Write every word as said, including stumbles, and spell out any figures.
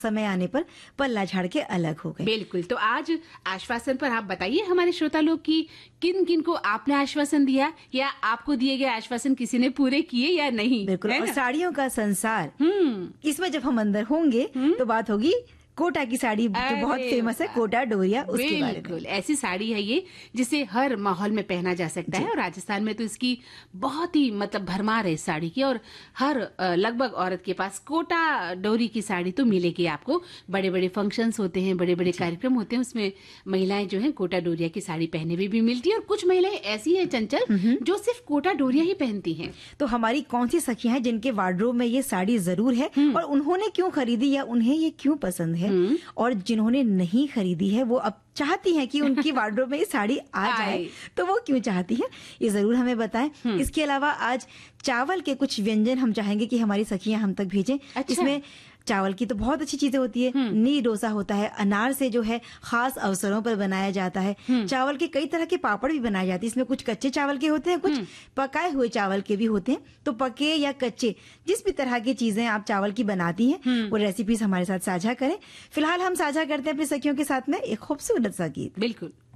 समय आने पर पल्ला झाड़ के अलग हो गए। बिल्कुल। तो आज आश्वासन पर आप बताइए हमारे श्रोता लोग की किन किन को आपने आश्वासन दिया या आपको दिए गए आश्वासन किसी ने पूरे किए या नहीं। बिल्कुल। और साड़ियों का संसार, हम्म इसमें जब हम अंदर होंगे तो बात होगी कोटा की साड़ी जो बहुत फेमस है, कोटा डोरिया, उसके बारे में। बिल्कुल, ऐसी साड़ी है ये जिसे हर माहौल में पहना जा सकता है और राजस्थान में तो इसकी बहुत ही मतलब भरमार है इस साड़ी की। और हर लगभग औरत के पास कोटा डोरी की साड़ी तो मिलेगी आपको। बड़े बड़े फंक्शंस होते हैं, बड़े बड़े कार्यक्रम होते हैं, उसमें महिलाएं जो है कोटा डोरिया की साड़ी पहने हुए भी मिलती है। और कुछ महिलाएं ऐसी है चंचल जो सिर्फ कोटा डोरिया ही पहनती हैं। तो हमारी कौन सी सखियां हैं जिनके वार्डरोब में ये साड़ी जरूर है और उन्होंने क्यों खरीदी या उन्हें ये क्यों पसंद है, और जिन्होंने नहीं खरीदी है वो अब चाहती हैं कि उनकी वार्डरोब में ये साड़ी आ जाए, तो वो क्यों चाहती हैं, ये जरूर हमें बताएं। इसके अलावा आज चावल के कुछ व्यंजन हम चाहेंगे कि हमारी सखियां हम तक भेजें। अच्छा। इसमें चावल की तो बहुत अच्छी चीजें होती है। नी डोसा होता है, अनार से जो है खास अवसरों पर बनाया जाता है। चावल के कई तरह के पापड़ भी बनाए जाते हैं। इसमें कुछ कच्चे चावल के होते हैं, कुछ पकाए हुए चावल के भी होते हैं। तो पके या कच्चे जिस भी तरह की चीजें आप चावल की बनाती हैं वो रेसिपीज हमारे साथ साझा करें। फिलहाल हम साझा करते हैं अपनी सखियों के साथ में एक खूबसूरत सा गीत। बिल्कुल।